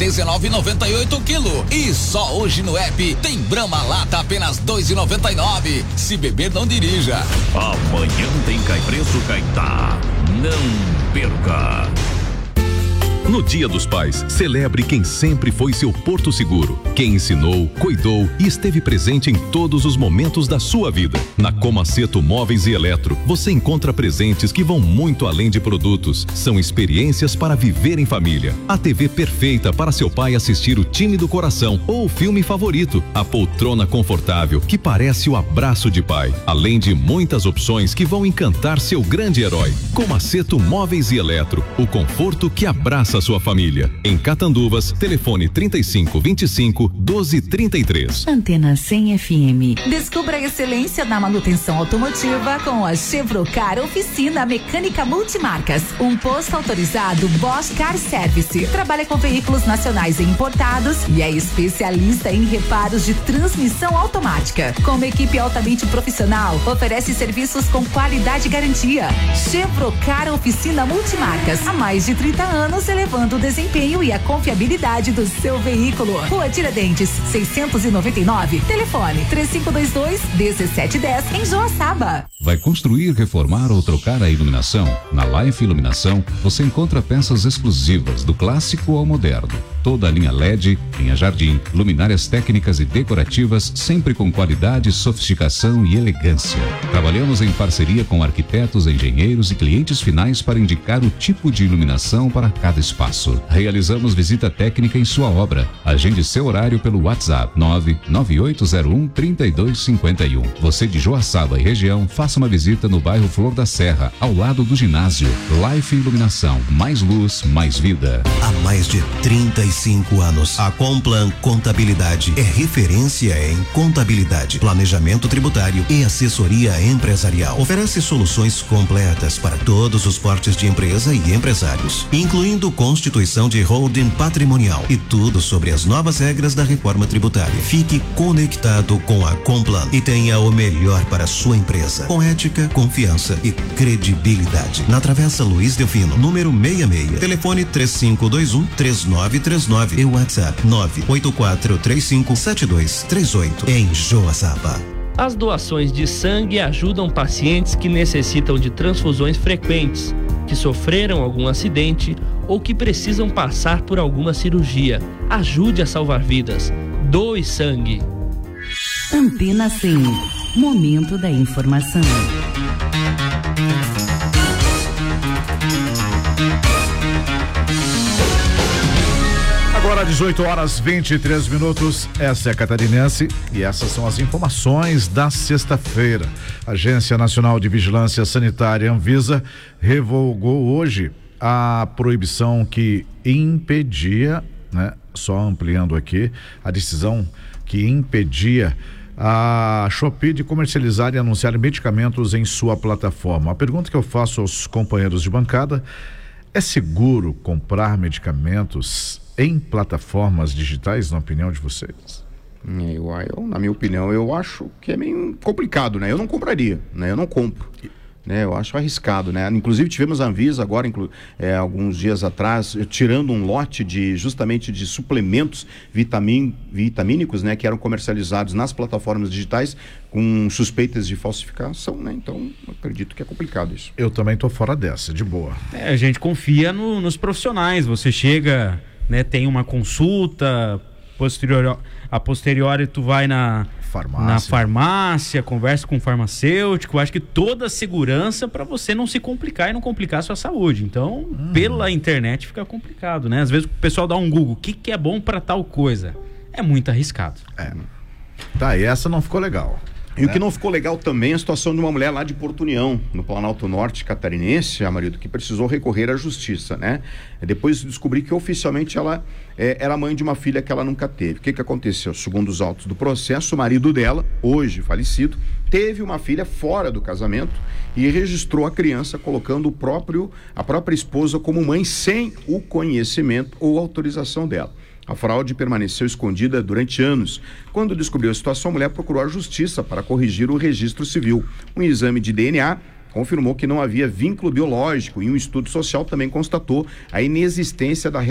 19,98 o quilo. E só hoje no app tem Brahma Lata apenas 2,99. Se beber, não dirija. Amanhã tem Cai Preço Caetá. Não perca. No Dia dos Pais, celebre quem sempre foi seu porto seguro, quem ensinou, cuidou e esteve presente em todos os momentos da sua vida. Na Comaceto Móveis e Eletro, você encontra presentes que vão muito além de produtos. São experiências para viver em família. A TV perfeita para seu pai assistir o time do coração ou o filme favorito. A poltrona confortável que parece o abraço de pai. Além de muitas opções que vão encantar seu grande herói. Comaceto Móveis e Eletro, o conforto que abraça a sua família. Em Catanduvas, telefone 3525-1233. Antena 100 FM. Descubra a excelência na manutenção automotiva com a Chevrocar Oficina Mecânica Multimarcas. Um posto autorizado Bosch Car Service. Trabalha com veículos nacionais e importados e é especialista em reparos de transmissão automática. Com uma equipe altamente profissional, oferece serviços com qualidade e garantia. Chevrocar Oficina Multimarcas. Há mais de 30 anos, elevando o desempenho e a confiabilidade do seu veículo. Rua Tiradentes, 699. Telefone 3522-1710 em Joaçaba. Vai construir, reformar ou trocar a iluminação? Na Life Iluminação, você encontra peças exclusivas do clássico ao moderno. Toda a linha LED, linha jardim, luminárias técnicas e decorativas, sempre com qualidade, sofisticação e elegância. Trabalhamos em parceria com arquitetos, engenheiros e clientes finais para indicar o tipo de iluminação para cada espaço. Realizamos visita técnica em sua obra. Agende seu horário pelo WhatsApp 99801-3251. Você de Joaçaba e região, faça uma visita no bairro Flor da Serra, ao lado do ginásio. Life Iluminação, mais luz, mais vida. Há mais de 35 anos, a Complan Contabilidade é referência em contabilidade, planejamento tributário e assessoria empresarial. Oferece soluções completas para todos os portes de empresa e empresários, incluindo constituição de holding patrimonial e tudo sobre as novas regras da reforma tributária. Fique conectado com a Complan e tenha o melhor para a sua empresa, com ética, confiança e credibilidade. Na Travessa Luiz Delfino, número 66. Telefone 3521-3939 e WhatsApp 984357238 em Joaçaba. As doações de sangue ajudam pacientes que necessitam de transfusões frequentes, que sofreram algum acidente ou que precisam passar por alguma cirurgia. Ajude a salvar vidas. Doe sangue. Antena 100. Momento da informação. Agora 18h23. Essa é a Catarinense e essas são as informações da sexta-feira. A Agência Nacional de Vigilância Sanitária, Anvisa, revogou hoje a proibição que impedia, né, só ampliando aqui, a decisão que impedia a Shopee de comercializar e anunciar medicamentos em sua plataforma. A pergunta que eu faço aos companheiros de bancada: é seguro comprar medicamentos em plataformas digitais, na opinião de vocês? Na minha opinião, eu acho que é meio complicado, né? Eu não compraria, né? Eu não compro, né? Eu acho arriscado, né? Inclusive tivemos a Anvisa agora, alguns dias atrás, tirando um lote justamente de suplementos vitamínicos, né? Que eram comercializados nas plataformas digitais com suspeitas de falsificação, né? Então, acredito que é complicado isso. Eu também tô fora dessa, de boa. A gente confia nos profissionais. Você chega, né? Tem uma consulta, a posteriori tu vai na farmácia, conversa com o farmacêutico. Eu acho que toda a segurança para você não se complicar e não complicar a sua saúde. Então, pela internet fica complicado, né? Às vezes o pessoal dá um Google, o que é bom para tal coisa? É muito arriscado. Tá, e essa não ficou legal. E o que não ficou legal também é a situação de uma mulher lá de Porto União, no Planalto Norte catarinense, marido, que precisou recorrer à justiça, né? Depois descobri que oficialmente ela era mãe de uma filha que ela nunca teve. O que aconteceu? Segundo os autos do processo, o marido dela, hoje falecido, teve uma filha fora do casamento e registrou a criança colocando a própria esposa como mãe sem o conhecimento ou autorização dela. A fraude permaneceu escondida durante anos. Quando descobriu a situação, a mulher procurou a justiça para corrigir o registro civil. Um exame de DNA confirmou que não havia vínculo biológico e um estudo social também constatou a inexistência da